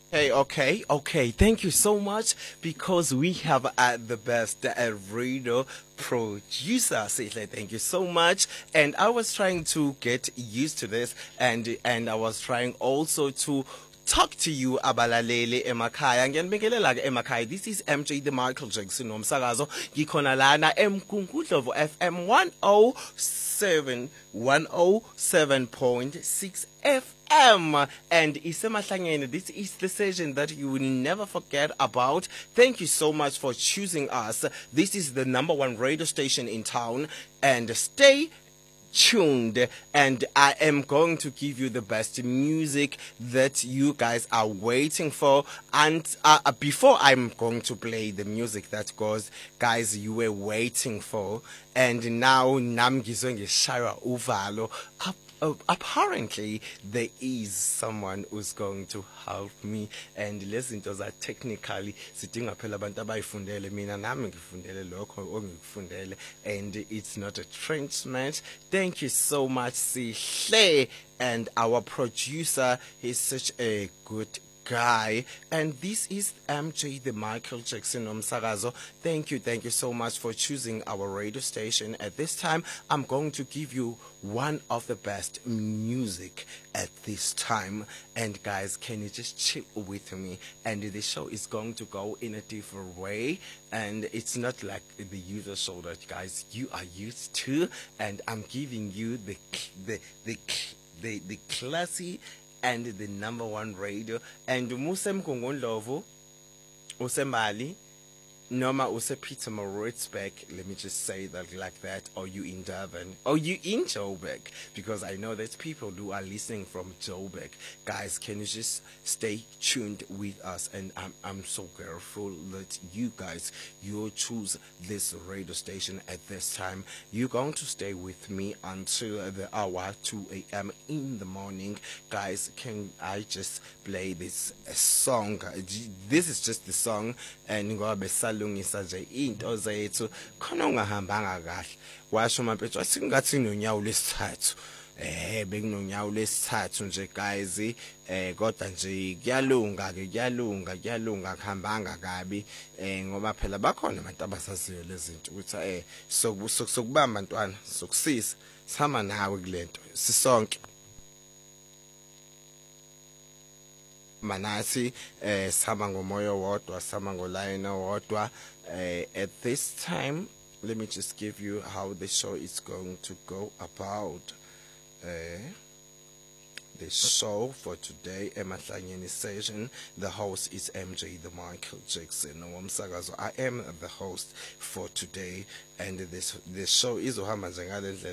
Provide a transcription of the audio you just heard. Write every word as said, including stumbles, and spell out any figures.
Hey, okay, okay. Thank you so much because we have uh, the best uh, radio producer. Sihle, thank you so much. And I was trying to get used to this, and and I was trying also to talk to you abalalele emakhaya. Ngiyanibingelela ke emakhaya. This is M J the Michael Jackson nomsakazo. Ngikhona lana eMgungundlovu F M one oh seven one oh seven point six F M and Isemahlangene. This is the session that you will never forget about. Thank you so much for choosing us. This is the number one radio station in town, and stay tuned, and I am going to give you the best music that you guys are waiting for. And uh, uh, before I'm going to play the music that goes, guys, you were waiting for, and now nam ngizwe ngishaywa uvalo. Up uh, apparently there is someone who's going to help me, and lezi zinto za technically sidinga phela abantu abayifundele. Mina nami ngifundele lokho ongikufundele, and it's not a trench match. Thank you so much, Sihle, and our producer. He's such a good guy, and this is M J the Michael Jackson Omsagazo. Thank you, thank you so much for choosing our radio station. At this time, I'm going to give you one of the best music at this time, and guys, can you just chill with me? And the show is going to go in a different way, and it's not like the usual show that guys you are used to, and I'm giving you the the the the, the classy and the number one radio. And Musem Mgungundlovu, Usembali, Noma Use Peter Maritzburg, let me just say that like that, or you in Durban, or you in Joburg, because I know that people who are listening from Joburg. Guys, can you just stay tuned with us? And I'm, I'm so grateful that you guys, you choose this radio station at this time. You're going to stay with me until the hour two a m in the morning. Guys, can I just play this uh, song? This is just the song, and ngoba salungisa nje into zethu khona ungahambanga kahle. Washo mampethu asingathi nonyawo lesithathu. Eh bekunonyawo lesithathu nje guys, eh kodwa nje kuyalunga ke kuyalunga kuyalunga kuhambanga kabi, eh ngoba phela bakhona abantu abasaziyo lezi zinto ukuthi eh sokubamba ntwana sokusisa sihamba nawe kulento sisonke manasi eh sihamba ngomoya wodwa sihamba ngolayini wodwa. Eh at this time, let me just give you how the show is going to go about. uh, the show for today, Emahlangeni session. The host is M J the Michael Jackson Womsakazo. I am the host for today, and this this show is uhamba nje ngale ndlela